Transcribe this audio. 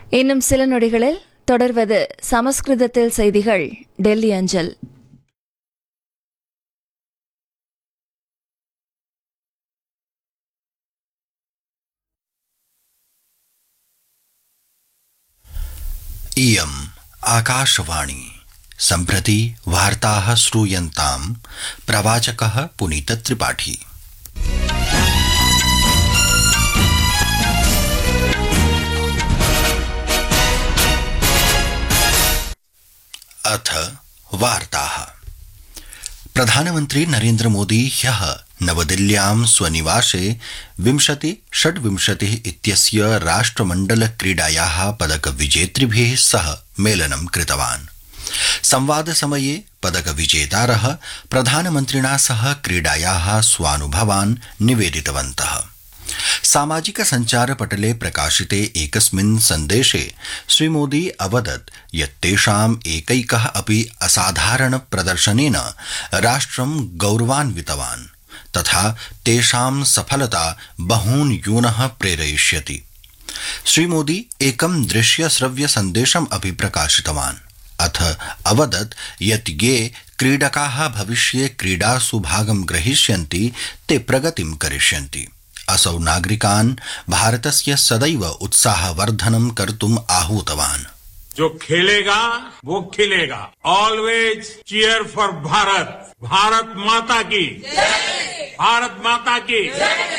இன்னும் சில நொடிகளில் தொடர்வது சமஸ்கிருதத்தில் செய்திகள் டெல்லி அஞ்சல். इयम् आकाशवाणी सम्प्रति वार्ताः श्रूयन्ताम् प्रवाचकः पुनीतत्रिपाठी। अथ वार्ताः। प्रधानमन्त्री नरेन्द्र मोदी ह्यः नवदिल्ल्यां स्वनिवासे 2026 इत्यस्य राष्ट्रमण्डल क्रीडायाः पदकविजेतृभिः सह मेलनं कृतवान्। संवादसमये पदकविजेतारः प्रधानमन्त्रिणा सह क्रीडायाः स्वानुभवान् निवेदितवन्तः। सामाजिक संचारपटले प्रकाशिते एकस्मिन् सन्देशे श्रीमोदी अवदत् यत् तेषाम् एकैकः अपि असाधारण प्रदर्शनेन राष्ट्रं गौरवान्वितवान् तथा तेषां सफलता बहून् यूनः प्रेरयिष्यति। श्रीमोदी एकं दृश्यश्रव्य सन्देशम् अपि प्रकाशितवान्। अथ अवदत् यत् ये क्रीडकाः भविष्ये क्रीडासु भागं ग्रहीष्यन्ति ते प्रगतिं करिष्यन्ति। असौ नागरिकान् भारतस्य सदैव उत्साहवर्धनं कर्तुम् आहूतवान्। जो खेलेगा वो खिलेगा। Always cheer for Bharat. Bharat माता की। भारत माता की।